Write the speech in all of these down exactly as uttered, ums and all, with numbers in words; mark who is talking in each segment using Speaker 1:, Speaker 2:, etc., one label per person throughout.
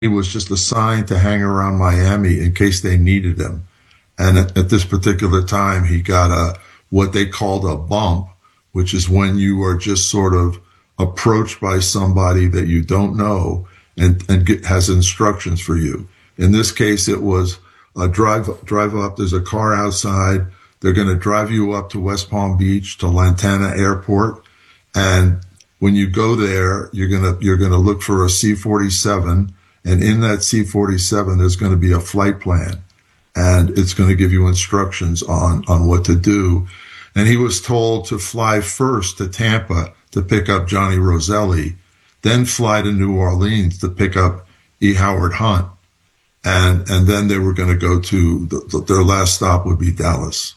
Speaker 1: he was just assigned to hang around Miami in case they needed him. And at, at this particular time, he got a what they called a bump, which is when you are just sort of approached by somebody that you don't know and, and get, has instructions for you. In this case, it was a drive, drive up. There's a car outside. They're going to drive you up to West Palm Beach to Lantana Airport. And when you go there, you're going to, you're going to look for a C forty-seven. And in that C forty-seven, there's going to be a flight plan, and it's going to give you instructions on, on what to do. And he was told to fly first to Tampa to pick up Johnny Roselli, then fly to New Orleans to pick up E. Howard Hunt. And, and then they were going to go to the, the, their last stop would be Dallas.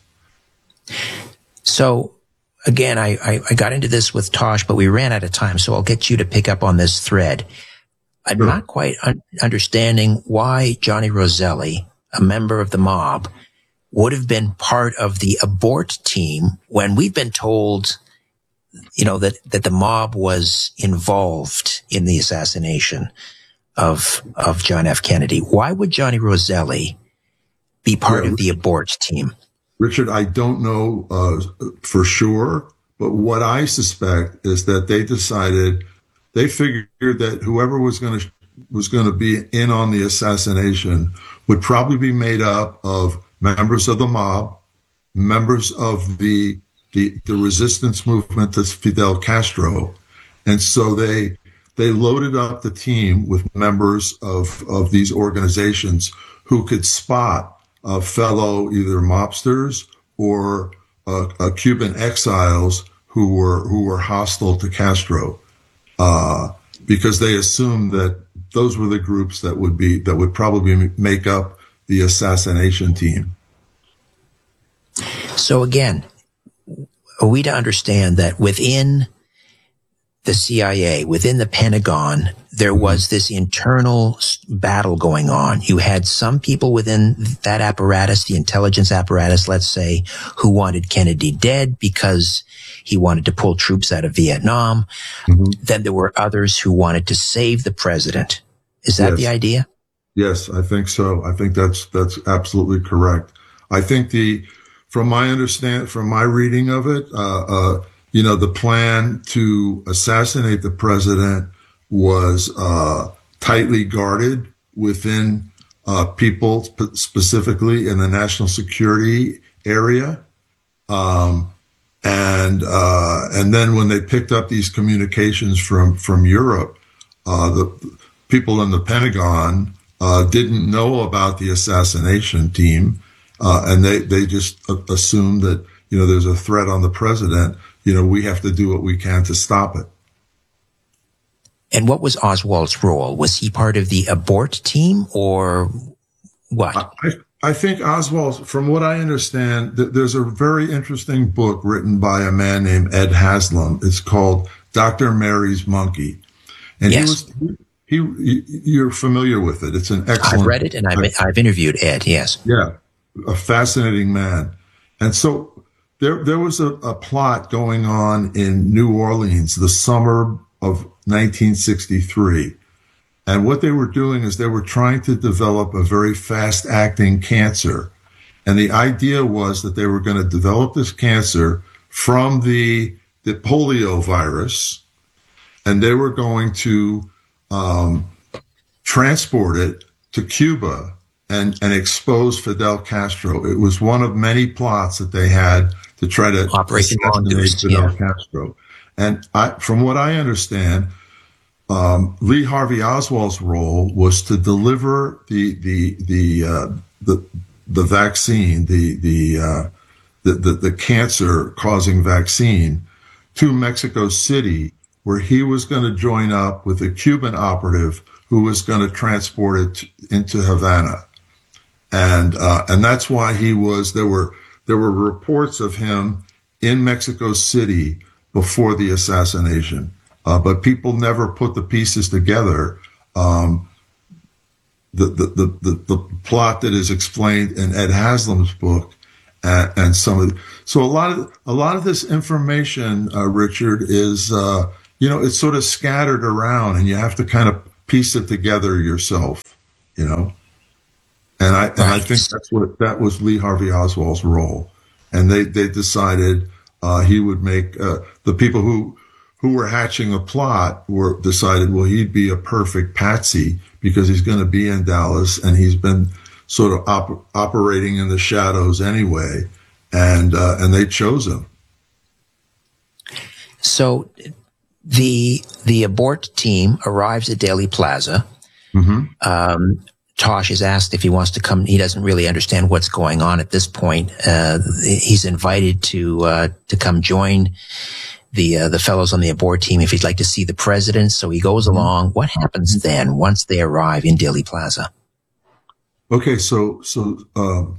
Speaker 2: So again, I, I, I got into this with Tosh, but we ran out of time. So I'll get you to pick up on this thread. I'm
Speaker 1: Sure.
Speaker 2: not quite un- understanding why Johnny Roselli, a member of the mob, would have been part of the abort team when we've been told, you know, that, that the mob was involved in the assassination of, of John F. Kennedy. Why would Johnny Roselli be part
Speaker 1: Yeah,
Speaker 2: of the abort team?
Speaker 1: Richard, I don't know uh, for sure, but what I suspect is that they decided, they figured that whoever was going to was going to be in on the assassination would probably be made up of members of the mob, members of the the, the resistance movement to Fidel Castro, and so they they loaded up the team with members of of these organizations who could spot uh, fellow either mobsters or uh, uh, Cuban exiles who were who were hostile to Castro, uh, because they assumed that those were the groups that would be that would probably make up the assassination team.
Speaker 2: So again, are we to understand that within the C I A, within the Pentagon, there was this internal battle going on? You had some people within that apparatus, the intelligence apparatus, let's say, who wanted Kennedy dead because he wanted to pull troops out of Vietnam. Mm-hmm. Then there were others who wanted to save the president. Is that yes. the idea?
Speaker 1: Yes, I think so. I think that's that's absolutely correct. I think the, from my understand, from my reading of it, uh, uh, you know, the plan to assassinate the president was uh, tightly guarded within uh, people, sp- specifically in the national security area. Um, and uh, and then when they picked up these communications from from Europe, uh, the people in the Pentagon uh, didn't know about the assassination team, uh, and they they just assumed that, you know, there's a threat on the president. You know, we have to do what we can to stop it.
Speaker 2: And what was Oswald's role? Was he part of the abort team or what?
Speaker 1: I, I think Oswald, from what I understand, th- there's a very interesting book written by a man named Ed Haslam. It's called Doctor Mary's Monkey. And
Speaker 2: yes.
Speaker 1: he was, he, he, you're familiar with it. It's an excellent.
Speaker 2: I've read it and I've, I've interviewed Ed. Yes.
Speaker 1: Yeah. A fascinating man. And so, There, there was a, a plot going on in New Orleans, the summer of nineteen sixty-three. And what they were doing is they were trying to develop a very fast-acting cancer. And the idea was that they were going to develop this cancer from the, the polio virus, and they were going to um, transport it to Cuba and, and expose Fidel Castro. It was one of many plots that they had to try to
Speaker 2: Operation
Speaker 1: assassinate Fidel
Speaker 2: yeah.
Speaker 1: Castro. And I, from what I understand, um, Lee Harvey Oswald's role was to deliver the the the uh, the the vaccine, the the, uh, the the the cancer-causing vaccine, to Mexico City, where he was going to join up with a Cuban operative who was going to transport it into Havana, and uh, and that's why he was there were. There were reports of him in Mexico City before the assassination, uh, but people never put the pieces together. Um, the, the, the, the, the plot that is explained in Ed Haslam's book, and, and some of the, so a lot of a lot of this information, uh, Richard, is uh, you know, it's sort of scattered around, and you have to kind of piece it together yourself, you know. And I and I think that's what that was Lee Harvey Oswald's role. And they they decided uh, he would make uh, the people who who were hatching a plot were decided, well, he'd be a perfect patsy because he's going to be in Dallas and he's been sort of op- operating in the shadows anyway, and uh, and they chose him.
Speaker 2: So the the abort team arrives at Dealey Plaza. Mm-hmm. Um, Tosh is asked if he wants to come. He doesn't really understand what's going on at this point. Uh, he's invited to uh, to come join the uh, the fellows on the abort team if he'd like to see the president. So he goes along. What happens then once they arrive in Dealey Plaza?
Speaker 1: Okay, so so um,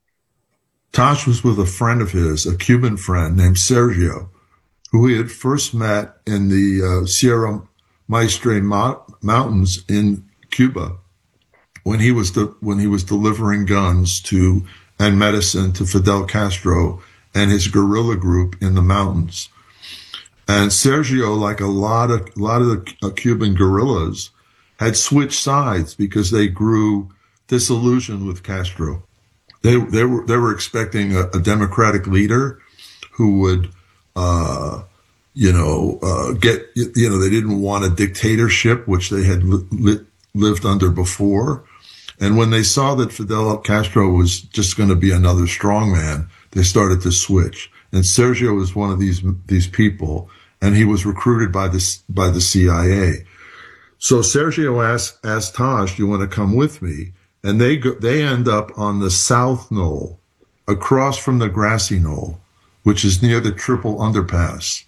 Speaker 1: Tosh was with a friend of his, a Cuban friend named Sergio, who he had first met in the uh, Sierra Maestre Mo- Mountains in Cuba, when he was de- when he was delivering guns to and medicine to Fidel Castro and his guerrilla group in the mountains. And Sergio, like a lot of a lot of the uh, Cuban guerrillas, had switched sides because they grew disillusioned with Castro. They they were they were expecting a, a democratic leader who would, uh, you know, uh, get you know they didn't want a dictatorship which they had li- li- lived under before. And when they saw that Fidel Castro was just going to be another strongman, they started to switch. And Sergio was one of these these people, and he was recruited by the by the C I A. So Sergio asked asked Tosh, "Do you want to come with me?" And they go, they end up on the South Knoll, across from the Grassy Knoll, which is near the Triple Underpass.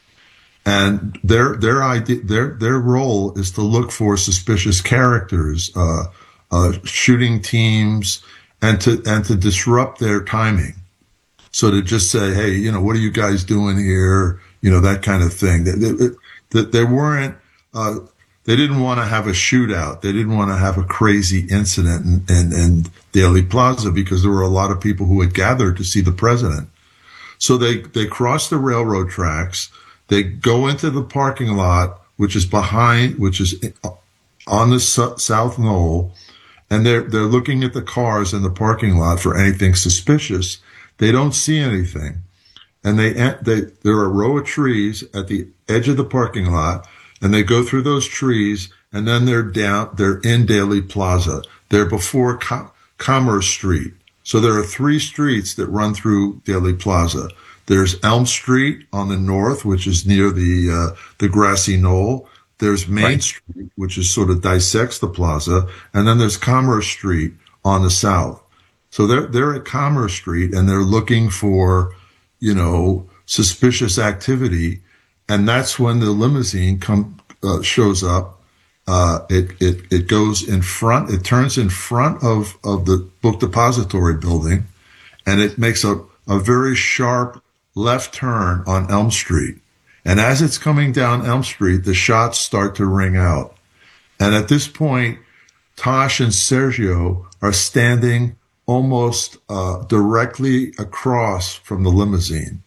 Speaker 1: And their their idea their their role is to look for suspicious characters, uh, uh, shooting teams, and to and to disrupt their timing. So to just say, hey, you know, what are you guys doing here? You know, that kind of thing. That they, they, they weren't. Uh, They didn't want to have a shootout. They didn't want to have a crazy incident in, in, in Dealey Plaza because there were a lot of people who had gathered to see the president. So they, they cross the railroad tracks. They go into the parking lot, which is behind, which is on the su- South Knoll, and they're, they're looking at the cars in the parking lot for anything suspicious. They don't see anything. And they, they, there are a row of trees at the edge of the parking lot. And they go through those trees, and then they're down, they're in Dealey Plaza. They're before Com- Commerce Street. So there are three streets that run through Dealey Plaza. There's Elm Street on the north, which is near the, uh, the Grassy Knoll. There's Main right. Street, which is sort of dissects the plaza. And then there's Commerce Street on the south. So they're, they're at Commerce Street, and they're looking for, you know, suspicious activity. And that's when the limousine come uh, shows up. Uh, it it it goes in front. It turns in front of of the book depository building, and it makes a a very sharp left turn on Elm Street. And as it's coming down Elm Street, the shots start to ring out. And at this point, Tosh and Sergio are standing almost uh, directly across from the limousine,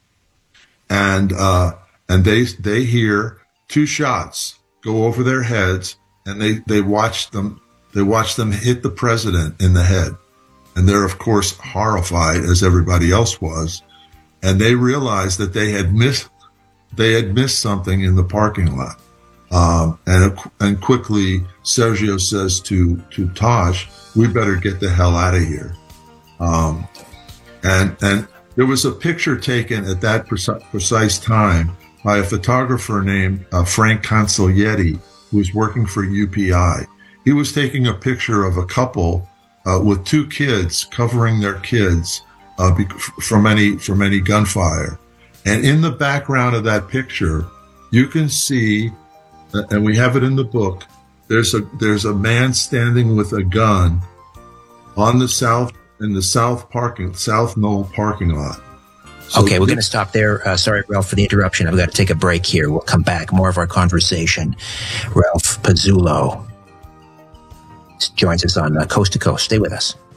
Speaker 1: and. Uh, And they they hear two shots go over their heads, and they, they watch them they watch them hit the president in the head, and they're of course horrified, as everybody else was, and they realize that they had missed they had missed something in the parking lot, um, and and quickly Sergio says to to Tosh, "We better get the hell out of here," um, and and there was a picture taken at that precise, precise time by a photographer named uh, Frank Consiglietti, who was working for U P I. He was taking a picture of a couple uh, with two kids covering their kids uh, be- from any from any gunfire. And in the background of that picture, you can see, uh, and we have it in the book, there's a there's a man standing with a gun on the south in the south parking South Knoll parking lot.
Speaker 2: So okay, we're going to stop there. Uh, sorry, Ralph, for the interruption. I've got to take a break here. We'll come back. More of our conversation. Ralph Pizzulo joins us on uh, Coast to Coast. Stay with us.